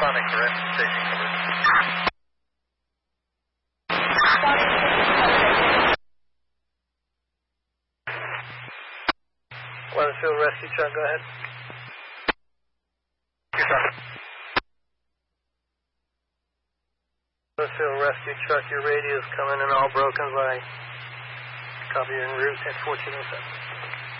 Sonic rescue station cover. Weatherfield rescue truck, go ahead. Weatherfield rescue truck, your radio's coming in all broken by. Copy, you're en route at 1407.